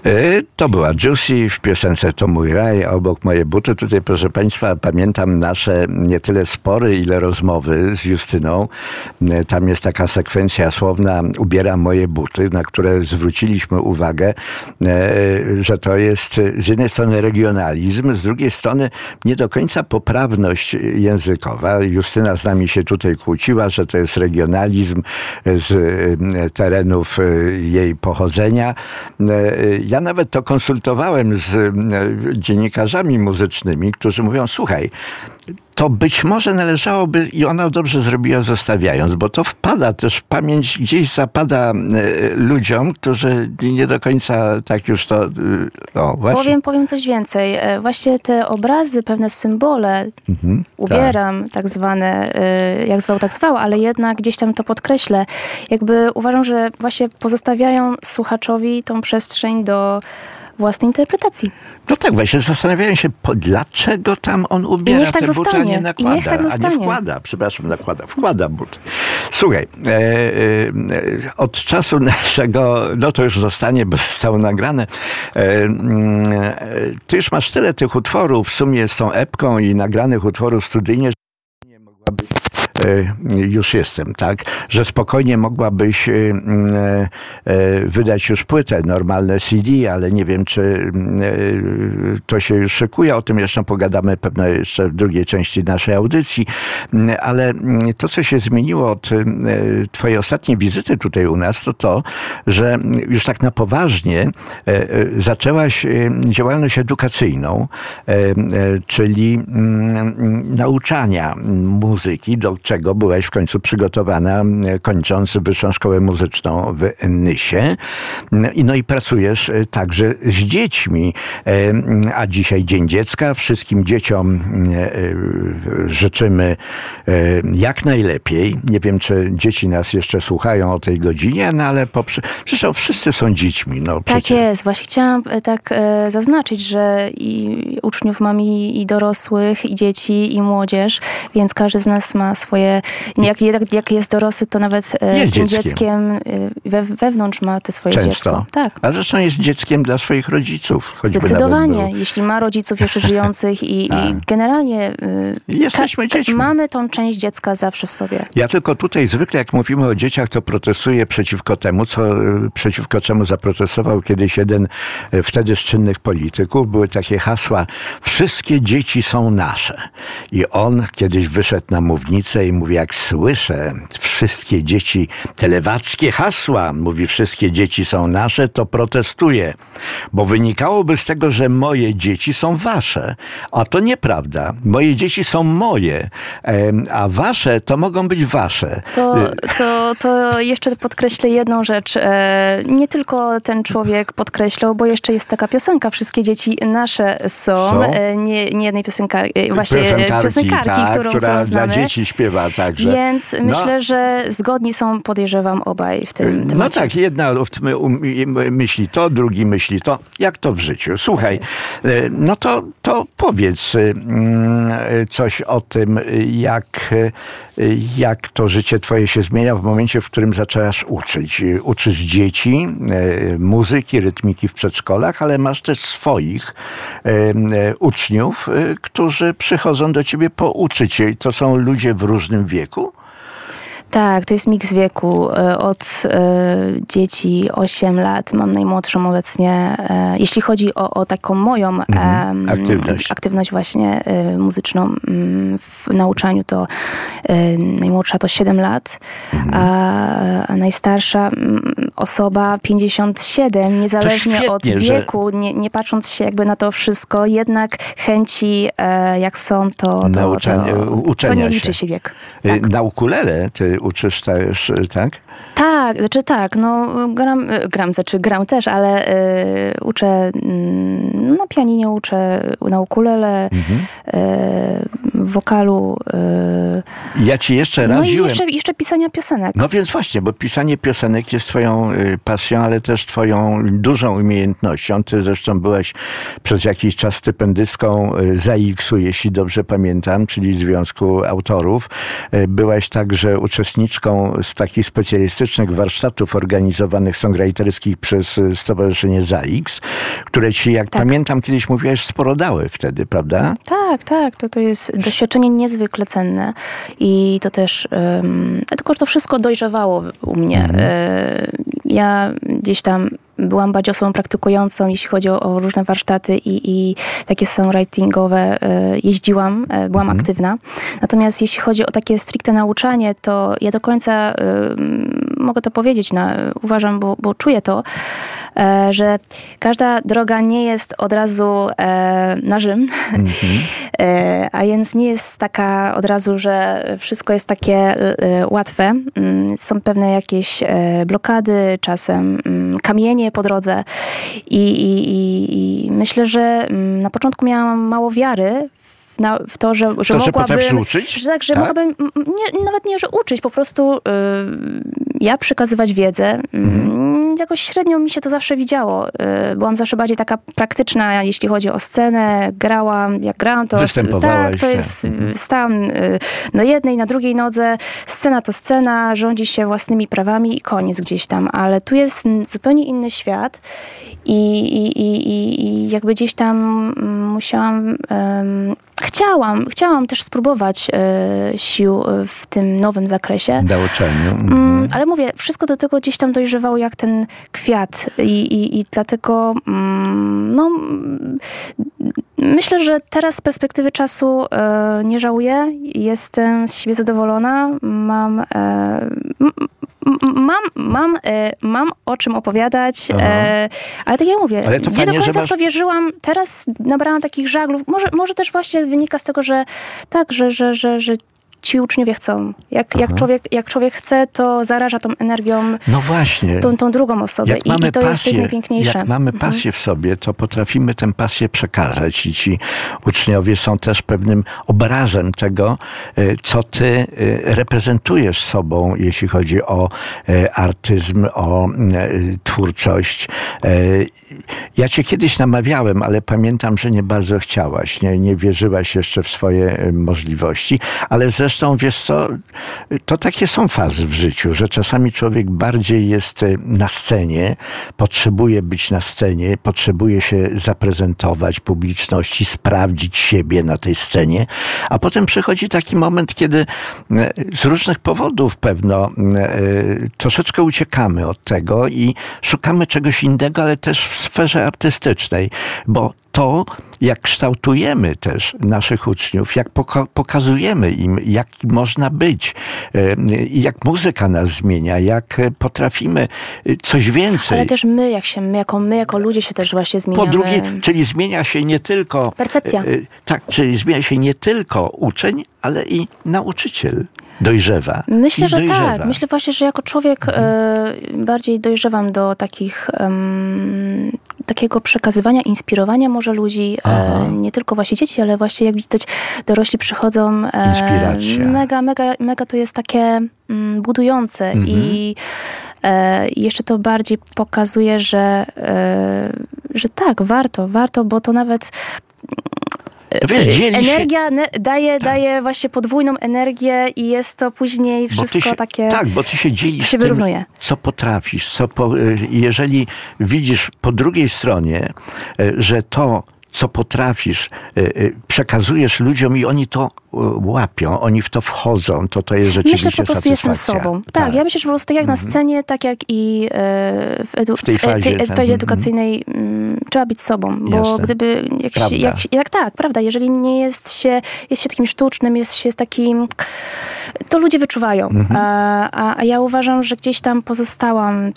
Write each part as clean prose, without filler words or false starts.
To była Juicy w piosence To mój raj, a obok moje buty. Tutaj, proszę Państwa, pamiętam nasze nie tyle spory, ile rozmowy z Justyną. Tam jest taka sekwencja słowna ubieram moje buty, na które zwróciliśmy uwagę, że to jest z jednej strony regionalizm, z drugiej strony nie do końca poprawność językowa. Justyna z nami się tutaj kłóciła, że to jest regionalizm z terenów jej pochodzenia. Ja nawet to konsultowałem z dziennikarzami muzycznymi, którzy mówią, słuchaj, to być może należałoby, i ona dobrze zrobiła zostawiając, bo to wpada też w pamięć, gdzieś zapada ludziom, którzy nie do końca tak już to... właśnie. Powiem coś więcej. Właśnie te obrazy, pewne symbole, ubieram, tak zwane, jak zwał, tak zwał, ale jednak gdzieś tam to podkreślę. Jakby uważam, że właśnie pozostawiają słuchaczowi tą przestrzeń do własnej interpretacji. No tak, właśnie zastanawiałem się, dlaczego tam on ubiera te buty, a nie nakłada, a nie wkłada. Przepraszam, wkłada buty. Słuchaj, od czasu naszego, no to już zostanie, bo zostało nagrane, ty już masz tyle tych utworów, w sumie z tą epką i nagranych utworów studyjnie, że nie mogłabyś już jestem, tak? Że spokojnie mogłabyś wydać już płytę, normalne CD, ale nie wiem, czy to się już szykuje. O tym jeszcze pogadamy pewno jeszcze w drugiej części naszej audycji. Ale to, co się zmieniło od twojej ostatniej wizyty tutaj u nas, to, że już tak na poważnie zaczęłaś działalność edukacyjną, czyli nauczania muzyki, do czego byłaś w końcu przygotowana, kończąc Wyższą Szkołę Muzyczną w Nysie. No i pracujesz także z dziećmi. A dzisiaj Dzień Dziecka. Wszystkim dzieciom życzymy jak najlepiej. Nie wiem, czy dzieci nas jeszcze słuchają o tej godzinie, no ale przecież wszyscy są dziećmi. No, tak jest. Właśnie chciałam tak zaznaczyć, że i uczniów mam i dorosłych, i dzieci, i młodzież, więc każdy z nas ma swoje... Jak jest dorosły, to nawet tym dzieckiem wewnątrz ma te swoje dziecko. Tak. A zresztą jest dzieckiem dla swoich rodziców. Zdecydowanie. Jeśli ma rodziców jeszcze żyjących i generalnie jesteśmy dziećmi. Mamy tą część dziecka zawsze w sobie. Ja tylko tutaj zwykle, jak mówimy o dzieciach, to protestuję przeciwko czemu zaprotestował kiedyś jeden wtedy z czynnych polityków. Były takie hasła, wszystkie dzieci są nasze. I on kiedyś wyszedł na mównicę i mówi, jak słyszę wszystkie dzieci, te lewackie hasła, mówi, wszystkie dzieci są nasze, to protestuję. Bo wynikałoby z tego, że moje dzieci są wasze. A to nieprawda. Moje dzieci są moje, a wasze to mogą być wasze. To jeszcze podkreślę jedną rzecz. Nie tylko ten człowiek podkreślał, bo jeszcze jest taka piosenka, wszystkie dzieci nasze są. Nie jednej piosenkarki, którą znamy. Dla dzieci śpiewa także. Więc myślę, że zgodni są, podejrzewam, obaj w tym temacie. No tak, jedna myśli to, drugi myśli to. Jak to w życiu? Słuchaj, no to powiedz coś o tym, jak to życie twoje się zmienia w momencie, w którym zaczęłaś uczyć. Uczysz dzieci muzyki, rytmiki w przedszkolach, ale masz też swoich uczniów, którzy przychodzą do ciebie pouczyć się. To są ludzie w różnym wieku? Tak, to jest miks wieku. Od dzieci 8 lat mam najmłodszą obecnie. Jeśli chodzi o taką moją aktywność właśnie muzyczną w nauczaniu, to najmłodsza to 7 lat, a najstarsza osoba 57, niezależnie od wieku, nie patrząc się jakby na to wszystko, jednak chęci jak są, to nie liczy się wiek. Tak. Na ukulele ty uczysz też, tak? Tak, no gram też, ale uczę na pianinie, uczę na ukulele, w wokalu. Ja ci jeszcze radziłem... No i jeszcze pisania piosenek. No więc właśnie, bo pisanie piosenek jest twoją pasją, ale też twoją dużą umiejętnością. Ty zresztą byłaś przez jakiś czas stypendystką ZAIKS-u, jeśli dobrze pamiętam, czyli Związku Autorów. Byłaś także, uczestniczką z takich specjalistycznych warsztatów organizowanych songwriterskich przez Stowarzyszenie ZAIX, które ci, jak pamiętam, kiedyś mówiłaś, sporo dały wtedy, prawda? Tak. To jest doświadczenie niezwykle cenne i to też, tylko to wszystko dojrzewało u mnie. Ja gdzieś tam byłam bardziej osobą praktykującą, jeśli chodzi o różne warsztaty i takie songwritingowe jeździłam, byłam aktywna. Natomiast jeśli chodzi o takie stricte nauczanie, to ja do końca mogę to powiedzieć, uważam, bo czuję to, że każda droga nie jest od razu na Rzym, a więc nie jest taka od razu, że wszystko jest takie łatwe. Są pewne jakieś blokady, czasem kamienie po drodze i myślę, że na początku miałam mało wiary w to, że mogłabym... uczyć? Że mogłabym, nawet nie, że uczyć, po prostu ja przekazywać wiedzę. Jakoś średnio mi się to zawsze widziało. Byłam zawsze bardziej taka praktyczna, jeśli chodzi o scenę. Jak grałam, to... Występowałaś. To jest... Stałam na jednej, na drugiej nodze. Scena to scena, rządzi się własnymi prawami i koniec gdzieś tam. Ale tu jest zupełnie inny świat i jakby gdzieś tam musiałam... Chciałam też spróbować sił w tym nowym zakresie. Nauczaniu. Ale mówię, wszystko do tego gdzieś tam dojrzewało jak ten kwiat i dlatego myślę, że teraz z perspektywy czasu nie żałuję. Jestem z siebie zadowolona. Mam o czym opowiadać, ale tak jak mówię, nie do końca w to wierzyłam. Teraz nabrałam takich żaglów. Może też właśnie wynika z tego, że że ci uczniowie chcą. Jak człowiek chce, to zaraża tą energią tą drugą osobę. I to jest najpiękniejsze. Jak mamy pasję w sobie, to potrafimy tę pasję przekazać i ci uczniowie są też pewnym obrazem tego, co ty reprezentujesz sobą, jeśli chodzi o artyzm, o twórczość. Ja cię kiedyś namawiałem, ale pamiętam, że nie bardzo chciałaś. Nie wierzyłaś jeszcze w swoje możliwości, ale zresztą, wiesz co, to takie są fazy w życiu, że czasami człowiek bardziej jest na scenie, potrzebuje być na scenie, potrzebuje się zaprezentować publiczności, sprawdzić siebie na tej scenie, a potem przychodzi taki moment, kiedy z różnych powodów pewno troszeczkę uciekamy od tego i szukamy czegoś innego, ale też w sferze artystycznej, bo to, jak kształtujemy też naszych uczniów, jak pokazujemy im, jak można być, jak muzyka nas zmienia, jak potrafimy coś więcej. Ale też my jako ludzie się też właśnie zmieniamy. Po drugie, czyli zmienia się nie tylko... Percepcja. Czyli zmienia się nie tylko uczeń, ale i nauczyciel. Dojrzewa. Myślę, że tak. Myślę właśnie, że jako człowiek bardziej dojrzewam do takiego przekazywania, inspirowania może ludzi, nie tylko właśnie dzieci, ale właśnie jak widać dorośli przychodzą. Inspiracja. Mega to jest takie budujące i jeszcze to bardziej pokazuje, że tak, warto, bo to nawet energia daje właśnie podwójną energię i jest to później wszystko takie... Tak, bo ty się dzielisz tym, wyrównuje. Co potrafisz. Jeżeli widzisz po drugiej stronie, że to, co potrafisz, przekazujesz ludziom i oni to łapią, oni w to wchodzą, to jest rzeczywiście Myślę, że po prostu jestem sobą. Tak, ja myślę, że po prostu jak na scenie, tak jak i w tej fazie edukacyjnej trzeba być sobą, bo jasne. Gdyby prawda, jeżeli nie jest się takim sztucznym, jest się takim, to ludzie wyczuwają. A ja uważam, że gdzieś tam pozostałam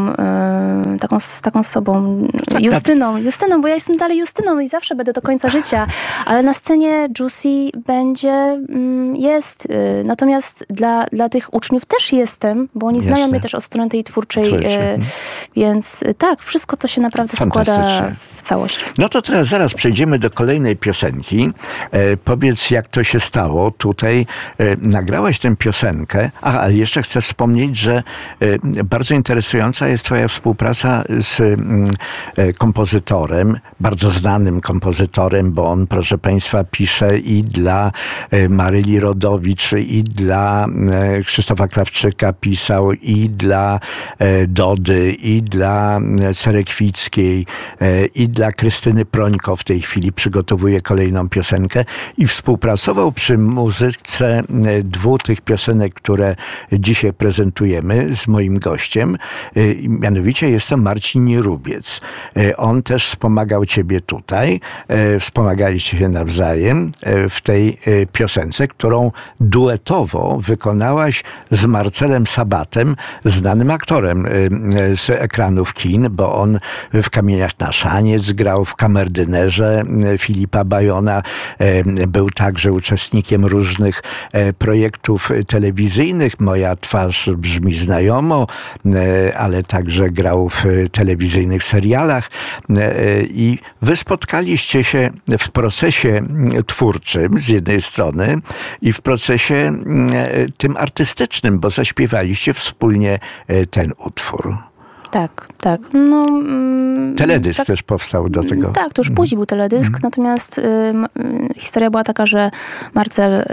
taką sobą, Justyną, bo ja jestem dalej Justyną i zawsze będę do końca życia, ale na scenie Juicy jest. Natomiast dla tych uczniów też jestem, bo oni znają mnie też od strony tej twórczej. Więc tak, wszystko to się naprawdę składa całość. No to teraz zaraz przejdziemy do kolejnej piosenki. Powiedz, jak to się stało. Tutaj nagrałaś tę piosenkę, ale jeszcze chcę wspomnieć, że bardzo interesująca jest twoja współpraca z kompozytorem, bardzo znanym kompozytorem, bo on, proszę państwa, pisze i dla Maryli Rodowicz, i dla Krzysztofa Krawczyka pisał, i dla Dody, i dla Serekwickiej, i dla Krystyny Prońko w tej chwili przygotowuje kolejną piosenkę i współpracował przy muzyce 2 tych piosenek, które dzisiaj prezentujemy z moim gościem. Mianowicie jest to Marcin Nierubiec. On też wspomagał ciebie tutaj. Wspomagaliście się nawzajem w tej piosence, którą duetowo wykonałaś z Marcelem Sabatem, znanym aktorem z ekranów kin, bo on w Kamieniach na szaniec grał, w Kamerdynerze Filipa Bajona. Był także uczestnikiem różnych projektów telewizyjnych. Moja twarz brzmi znajomo, ale także grał w telewizyjnych serialach. I wy spotkaliście się w procesie twórczym z jednej strony i w procesie tym artystycznym, bo zaśpiewaliście wspólnie ten utwór. Tak. Teledysk tak, też powstał do tego. Tak, to już później był teledysk, natomiast historia była taka, że Marcel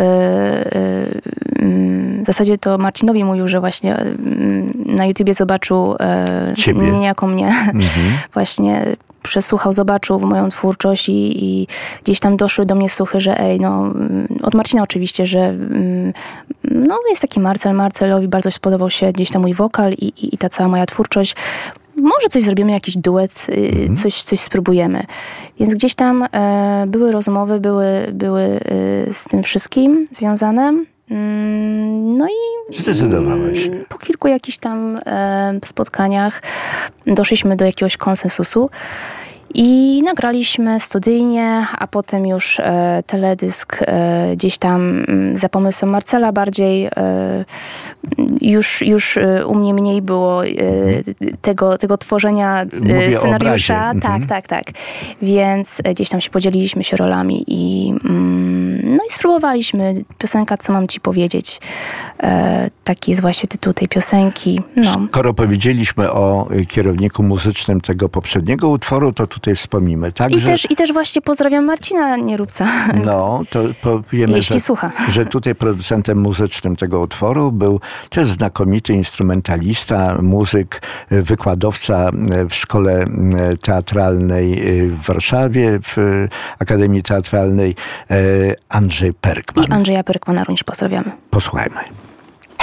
w zasadzie to Marcinowi mówił, że właśnie na YouTubie zobaczył niejako mnie. Właśnie przesłuchał, zobaczył moją twórczość i gdzieś tam doszły do mnie słuchy, że od Marcina oczywiście, że jest taki Marcelowi bardzo spodobał się gdzieś tam mój wokal i ta cała moja twórczość. Może coś zrobimy, jakiś duet, coś spróbujemy. Więc gdzieś tam były rozmowy, były z tym wszystkim związane. No i zdecydowałaś. Po kilku jakichś tam spotkaniach doszliśmy do jakiegoś konsensusu i nagraliśmy studyjnie, a potem już teledysk gdzieś tam za pomysłem Marcela bardziej. Już u mnie mniej było tego tworzenia scenariusza. Tak. Więc gdzieś tam się podzieliliśmy się rolami i spróbowaliśmy. Piosenka Co mam ci powiedzieć? Taki jest właśnie tytuł tej piosenki. Skoro powiedzieliśmy o kierowniku muzycznym tego poprzedniego utworu, to tutaj wspomnimy. Tak, I też właśnie pozdrawiam Marcina Nierubca. To powiemy, jeśli słucha. Że tutaj producentem muzycznym tego utworu był też znakomity instrumentalista, muzyk, wykładowca w szkole teatralnej w Warszawie, w Akademii Teatralnej, Andrzej Perkman. I Andrzeja Perkmana również pozdrawiamy. Posłuchajmy.